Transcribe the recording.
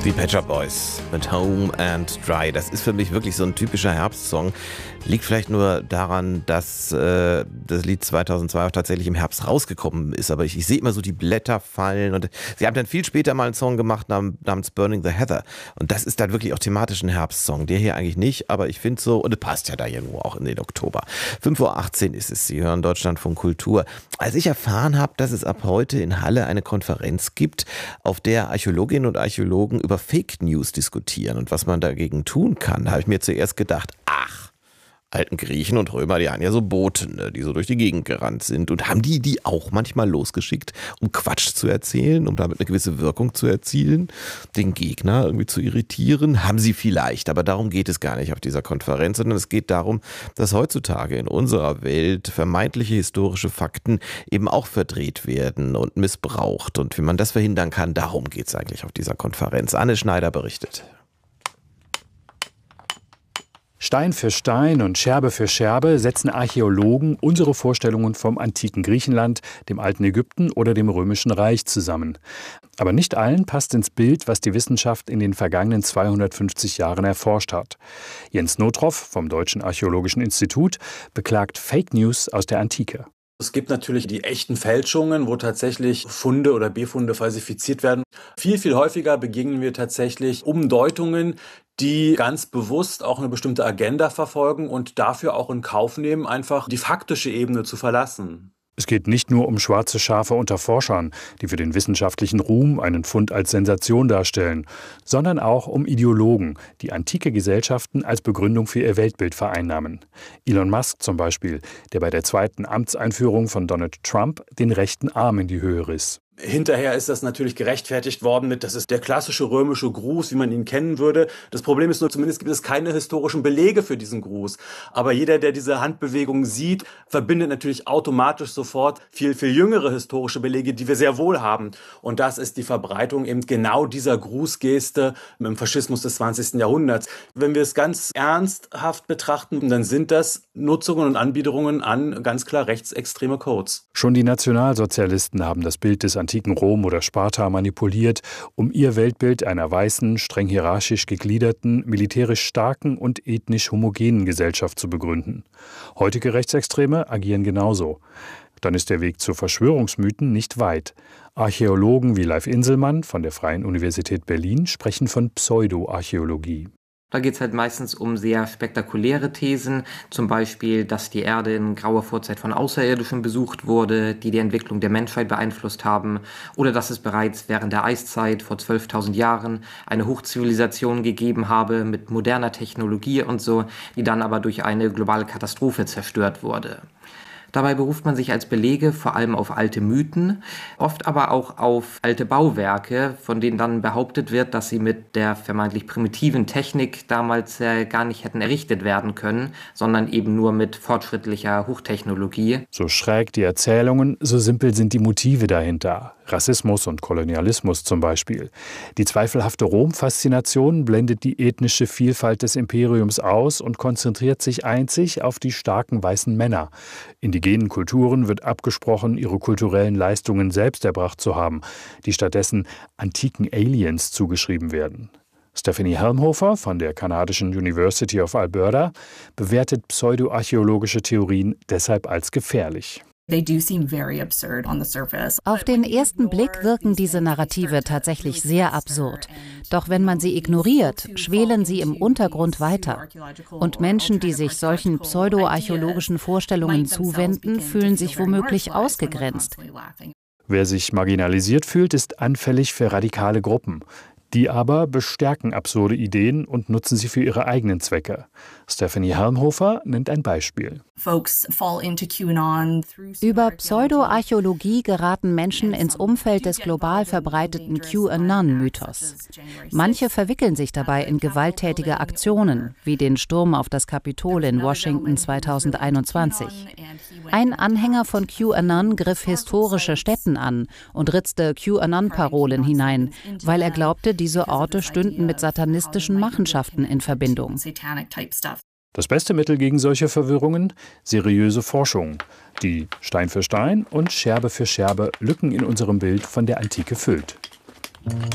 Die Pet Shop Boys mit Home and Dry. Das ist für mich wirklich so ein typischer Herbstsong. Liegt vielleicht nur daran, dass das Lied 2002 auch tatsächlich im Herbst rausgekommen ist. Aber ich sehe immer so die Blätter fallen. Und sie haben dann viel später mal einen Song gemacht namens Burning the Heather. Und das ist dann wirklich auch thematisch ein Herbstsong. Der hier eigentlich nicht, aber ich finde so, und es passt ja da irgendwo auch in den Oktober. 5:18 Uhr ist es. Sie hören Deutschlandfunk Kultur. Als ich erfahren habe, dass es ab heute in Halle eine Konferenz gibt, auf der Archäologinnen und Archäologen über Fake News diskutieren und was man dagegen tun kann, habe ich mir zuerst gedacht, alten Griechen und Römer, die hatten ja so Boten, ne, die so durch die Gegend gerannt sind. Und haben die auch manchmal losgeschickt, um Quatsch zu erzählen, um damit eine gewisse Wirkung zu erzielen, den Gegner irgendwie zu irritieren? Haben sie vielleicht, aber darum geht es gar nicht auf dieser Konferenz, sondern es geht darum, dass heutzutage in unserer Welt vermeintliche historische Fakten eben auch verdreht werden und missbraucht. Und wie man das verhindern kann, darum geht es eigentlich auf dieser Konferenz. Anne Schneider berichtet. Stein für Stein und Scherbe für Scherbe setzen Archäologen unsere Vorstellungen vom antiken Griechenland, dem alten Ägypten oder dem Römischen Reich zusammen. Aber nicht allen passt ins Bild, was die Wissenschaft in den vergangenen 250 Jahren erforscht hat. Jens Notroff vom Deutschen Archäologischen Institut beklagt Fake News aus der Antike. Es gibt natürlich die echten Fälschungen, wo tatsächlich Funde oder Befunde falsifiziert werden. Viel, viel häufiger begegnen wir tatsächlich Umdeutungen, die ganz bewusst auch eine bestimmte Agenda verfolgen und dafür auch in Kauf nehmen, einfach die faktische Ebene zu verlassen. Es geht nicht nur um schwarze Schafe unter Forschern, die für den wissenschaftlichen Ruhm einen Fund als Sensation darstellen, sondern auch um Ideologen, die antike Gesellschaften als Begründung für ihr Weltbild vereinnahmen. Elon Musk zum Beispiel, der bei der zweiten Amtseinführung von Donald Trump den rechten Arm in die Höhe riss. Hinterher ist das natürlich gerechtfertigt worden mit, das ist der klassische römische Gruß, wie man ihn kennen würde. Das Problem ist nur, zumindest gibt es keine historischen Belege für diesen Gruß. Aber jeder, der diese Handbewegung sieht, verbindet natürlich automatisch sofort viel, viel jüngere historische Belege, die wir sehr wohl haben. Und das ist die Verbreitung eben genau dieser Grußgeste im Faschismus des 20. Jahrhunderts. Wenn wir es ganz ernsthaft betrachten, dann sind das Nutzungen und Anbiederungen an ganz klar rechtsextreme Codes. Schon die Nationalsozialisten haben das Bild des antiken Rom oder Sparta manipuliert, um ihr Weltbild einer weißen, streng hierarchisch gegliederten, militärisch starken und ethnisch homogenen Gesellschaft zu begründen. Heutige Rechtsextreme agieren genauso. Dann ist der Weg zu Verschwörungsmythen nicht weit. Archäologen wie Leif Inselmann von der Freien Universität Berlin sprechen von Pseudoarchäologie. Da geht es halt meistens um sehr spektakuläre Thesen, zum Beispiel, dass die Erde in grauer Vorzeit von Außerirdischen besucht wurde, die die Entwicklung der Menschheit beeinflusst haben, oder dass es bereits während der Eiszeit vor 12.000 Jahren eine Hochzivilisation gegeben habe mit moderner Technologie und so, die dann aber durch eine globale Katastrophe zerstört wurde. Dabei beruft man sich als Belege vor allem auf alte Mythen, oft aber auch auf alte Bauwerke, von denen dann behauptet wird, dass sie mit der vermeintlich primitiven Technik damals gar nicht hätten errichtet werden können, sondern eben nur mit fortschrittlicher Hochtechnologie. So schräg die Erzählungen, so simpel sind die Motive dahinter. Rassismus und Kolonialismus zum Beispiel. Die zweifelhafte Rom-Faszination blendet die ethnische Vielfalt des Imperiums aus und konzentriert sich einzig auf die starken weißen Männer. Indigenen Kulturen wird abgesprochen, ihre kulturellen Leistungen selbst erbracht zu haben, die stattdessen antiken Aliens zugeschrieben werden. Stephanie Helmhofer von der kanadischen University of Alberta bewertet pseudoarchäologische Theorien deshalb als gefährlich. Auf den ersten Blick wirken diese Narrative tatsächlich sehr absurd. Doch wenn man sie ignoriert, schwelen sie im Untergrund weiter. Und Menschen, die sich solchen pseudoarchäologischen Vorstellungen zuwenden, fühlen sich womöglich ausgegrenzt. Wer sich marginalisiert fühlt, ist anfällig für radikale Gruppen. Die aber bestärken absurde Ideen und nutzen sie für ihre eigenen Zwecke. Stephanie Helmhofer nennt ein Beispiel. Über Pseudoarchäologie geraten Menschen ins Umfeld des global verbreiteten QAnon-Mythos. Manche verwickeln sich dabei in gewalttätige Aktionen, wie den Sturm auf das Kapitol in Washington 2021. Ein Anhänger von QAnon griff historische Stätten an und ritzte QAnon-Parolen hinein, weil er glaubte, diese Orte stünden mit satanistischen Machenschaften in Verbindung. Das beste Mittel gegen solche Verwirrungen? Seriöse Forschung, die Stein für Stein und Scherbe für Scherbe Lücken in unserem Bild von der Antike füllt.